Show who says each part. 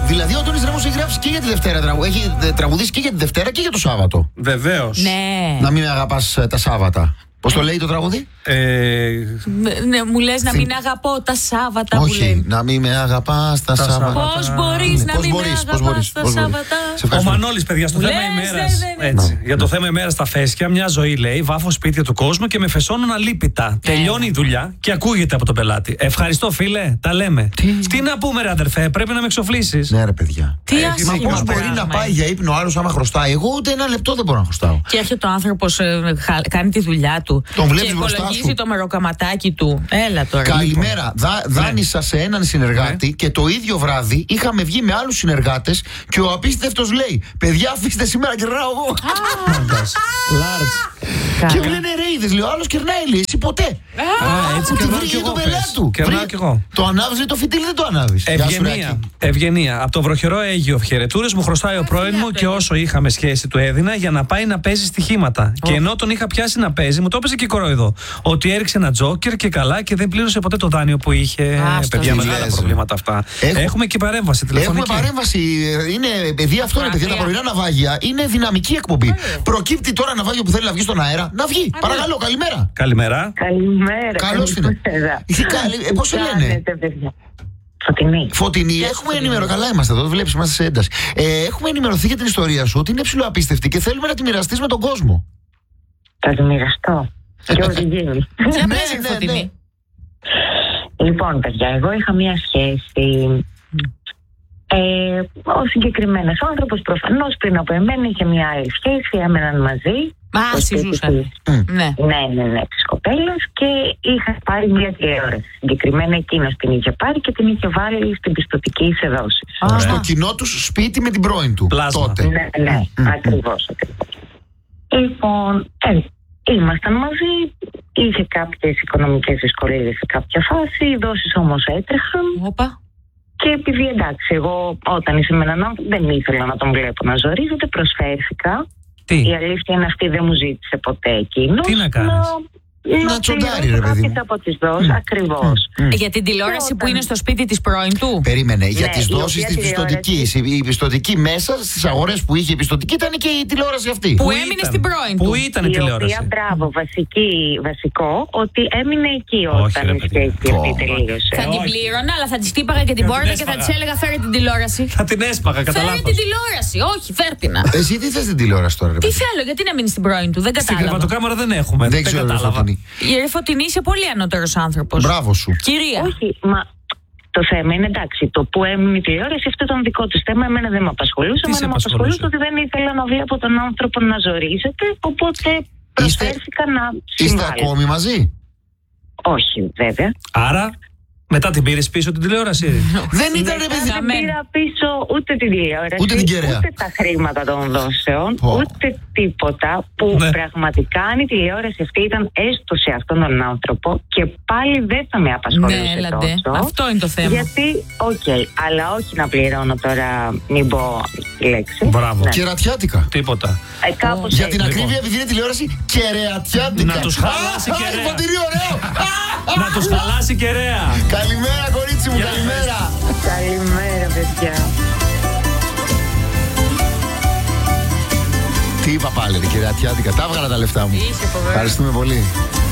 Speaker 1: Δηλαδή ο Αντώνης Ρέμος έχει γράψει και για τη Δευτέρα. Έχει τραγουδήσει και για τη Δευτέρα και για το Σάββατο.
Speaker 2: Βεβαίως.
Speaker 3: Ναι.
Speaker 1: Να μην με αγαπάς τα Σάββατα. Πώς το λέει το τραγούδι?
Speaker 3: Ναι, μου λες να μην αγαπώ τα Σάββατα.
Speaker 1: Όχι, να μην με αγαπάς τα Σάββατα.
Speaker 3: Πώς μπορείς να μην με αγαπάς τα Σάββατα?
Speaker 2: Ο Μανώλης, παιδιά, στο θέμα ημέρας. Έτσι. Για το θέμα ημέρας στα Φέσκια, μια ζωή λέει: βάφω σπίτια του κόσμου και με φεσώνουν αλίπητα. Τελειώνει η δουλειά και ακούγεται από τον πελάτη. Ευχαριστώ, φίλε, τα λέμε. Τι να πούμε, ρε αδερφέ, πρέπει να με εξοφλήσεις.
Speaker 1: Ναι, ρε παιδιά.
Speaker 3: Τι άσχημα.
Speaker 1: Πώς μπορεί να πάει για ύπνο άλλος άμα χρωστάει? Εγώ ούτε ένα λεπτό δεν μπορώ να χρωστάω.
Speaker 3: Και έρχεται ο άνθρωπος, κάνει τη δουλειά του.
Speaker 1: Τον βλέπεις
Speaker 3: και
Speaker 1: μπροστά
Speaker 3: υπολογίζει
Speaker 1: σου.
Speaker 3: το μεροκαματάκι του. Έλα τώρα.
Speaker 1: Καλημέρα. Δάνεισα σε έναν συνεργάτη και το ίδιο βράδυ είχαμε βγει με άλλους συνεργάτες και ο απίστευτος λέει: παιδιά, αφήστε σήμερα, κερνάω εγώ. Και μου λένε ρε, είδες, λέει ο άλλος κερνάει, λέει, εσύ ποτέ.
Speaker 2: Έτσι
Speaker 1: Ότι
Speaker 2: κερνάω
Speaker 1: βρήκε
Speaker 2: κι εγώ.
Speaker 1: τον πελάτη του.
Speaker 2: Κερνάω κι εγώ.
Speaker 1: Το ανάβεις, λέει, το φιτίλι δεν το ανάβεις.
Speaker 2: Ευγενία. Από το βροχερό Αίγυο, χαιρετούρες μου χρωστάει ο πρώην μου και όσο είχαμε σχέση του έδινα για να πάει να παίζει στοιχήματα. Και ενώ τον είχα πιάσει να παίζει, μου το έπαιζε και κορόιδο. Ότι έριξε ένα τζόκερ και καλά και δεν πλήρωσε ποτέ το δάνειο που είχε. Παιδιά, μεγάλα προβλήματα αυτά. Έχουμε και παρέμβαση τηλεφωνική.
Speaker 1: Έχουμε παρέμβαση. Είναι, παιδί, αυτό είναι, παιδιά, τα πρωινά ναυάγια είναι δυναμική εκπομπή. Προκύπτει τώρα ναυάγιο που θέλει να βγει στον αέρα, να βγει. Παρακαλώ, καλημέρα.
Speaker 2: Καλημέρα.
Speaker 4: Καλημέρα.
Speaker 1: Καλώς την. Πώς σε λένε?
Speaker 4: Φωτεινή.
Speaker 1: Φωτεινή. Έχουμε ενημερωθεί. Καλά είμαστε εδώ, βλέπεις, είμαστε σε ένταση. Έχουμε ενημερωθεί για την ιστορία σου ότι είναι ψηλοαπίστευτη και θέλουμε να τη μοιραστείς με τον κόσμο.
Speaker 4: Θα τη μοιραστώ. Και ό,τι γίνει.
Speaker 3: Ναι, Φωτεινή.
Speaker 4: Λοιπόν, παιδιά, εγώ είχα μία σχέση. Ο συγκεκριμένος άνθρωπος προφανώς πριν από εμένα είχε μία άλλη σχέση, έμεναν μαζί.
Speaker 3: Συζούσαν.
Speaker 4: Ναι, της κοπέλας και είχα πάρει μία τηλεόραση. Συγκεκριμένα εκείνος την είχε πάρει και την είχε βάλει στην πιστωτική σε δόσεις.
Speaker 1: Στο κοινό τους σπίτι με την πρώην του.
Speaker 2: Πλάσμα.
Speaker 1: Τότε.
Speaker 4: Ναι, ακριβώς. Λοιπόν, ήμασταν μαζί, είχε κάποιες οικονομικές δυσκολίες σε κάποια φάση, οι δόσεις όμως έτρεχαν.
Speaker 3: Όπα.
Speaker 4: Και επειδή εντάξει, εγώ όταν είσαι με έναν άνθρωπο δεν ήθελα να τον βλέπω να ζορίζεται, προσφέρθηκα.
Speaker 2: Τι?
Speaker 4: Η αλήθεια είναι αυτή, δεν μου ζήτησε ποτέ εκείνος.
Speaker 2: Τι να κάνεις?
Speaker 1: Να τσοντάρει, ρε παιδί μου.
Speaker 4: Από τις δόσεις, ακριβώς.
Speaker 3: Για την τηλεόραση που είναι στο σπίτι της πρώην του.
Speaker 1: Περίμενε, για
Speaker 4: Ναι,
Speaker 1: τις
Speaker 4: η
Speaker 1: δόσεις
Speaker 4: οποία
Speaker 1: της πιστωτικής. Η πιστωτική μέσα στις αγορές που είχε η πιστωτική ήταν και η τηλεόραση αυτή.
Speaker 3: Που έμεινε στην πρώην του.
Speaker 2: Πού ήταν η τηλεόραση?
Speaker 4: οποία, μπράβο, βασικό, ότι έμεινε εκεί
Speaker 2: Όχι,
Speaker 4: όταν
Speaker 2: ρε
Speaker 4: η
Speaker 2: παιδιά.
Speaker 4: σχέση αυτή τελείωσε.
Speaker 3: Θα την πλήρωνα, αλλά θα τη χτύπαγα και την πόρτα και θα τη έλεγα φέρε την τηλεόραση.
Speaker 2: Θα την έσπαγα, κατά
Speaker 3: Φέρε
Speaker 2: λάθος.
Speaker 3: την τηλεόραση, όχι, φέρτηνα.
Speaker 1: Εσύ τι θες την τηλεόραση τώρα, ρε
Speaker 3: Τι
Speaker 1: παιδί?
Speaker 3: θέλω, γιατί να μείνει στην πρώην του, δεν
Speaker 2: Στην
Speaker 3: κατάλαβα.
Speaker 2: κρεβατοκάμαρα δεν έχουμε.
Speaker 1: Δεν ξέρω, ρε
Speaker 2: κατάλαβα.
Speaker 1: Φωτεινή.
Speaker 3: Η Φωτεινή είσαι πολύ ανώτερος άνθρωπος.
Speaker 1: Μπράβο σου.
Speaker 3: Κυρία.
Speaker 4: Όχι, μα το θέμα είναι εντάξει. Το που έμεινε η τηλεόραση, αυτό ήταν δικό του θέμα. Εμένα δεν με απασχολούσε.
Speaker 2: Τι σε
Speaker 4: Εμένα με απασχολούσε ότι δεν ήθελα να βλέπω τον άνθρωπο να ζορίζεται. Οπότε προσφέρθηκα να
Speaker 1: Είστε
Speaker 4: συμβάλλω.
Speaker 1: ακόμη μαζί?
Speaker 4: Όχι, βέβαια.
Speaker 2: Άρα, μετά την πήρες πίσω την τηλεόραση?
Speaker 1: Δεν ήταν, ρε παιδί.
Speaker 4: Δεν πήρα πίσω ούτε την τηλεόραση,
Speaker 1: Ούτε την κεραία.
Speaker 4: ούτε τα χρήματα των δόσεων, ούτε τίποτα. Που
Speaker 2: Ναι.
Speaker 4: πραγματικά αν η τηλεόραση αυτή ήταν έστω σε αυτόν τον άνθρωπο και πάλι δεν θα με απασχολούσε
Speaker 3: Ναι, έλαντε.
Speaker 4: τόσο.
Speaker 3: Αυτό είναι το θέμα.
Speaker 4: Γιατί, αλλά όχι να πληρώνω τώρα, μην πω τη λέξη.
Speaker 2: Μπράβο.
Speaker 4: Ναι.
Speaker 1: Κερατιάτικα.
Speaker 2: Τίποτα.
Speaker 4: Κάπως
Speaker 1: Για
Speaker 4: έτσι.
Speaker 1: την ακρίβεια, επειδή είναι τηλεόραση, κερατιάτικα.
Speaker 2: Να τους χαλάσει
Speaker 1: Α,
Speaker 2: κεραία.
Speaker 1: Φωτεινή, ωραίο.
Speaker 2: Να τους χαλάσει κεραία.
Speaker 1: Καλημέρα, κορίτσι μου,
Speaker 2: Γεια
Speaker 1: καλημέρα.
Speaker 4: Καλημέρα, παιδιά.
Speaker 1: Τι είπα πάλι, ρε κερατιάτικα. Τα έβγαλα τα λεφτά μου.
Speaker 3: Είσαι φοβερός.
Speaker 1: Ευχαριστούμε πολύ.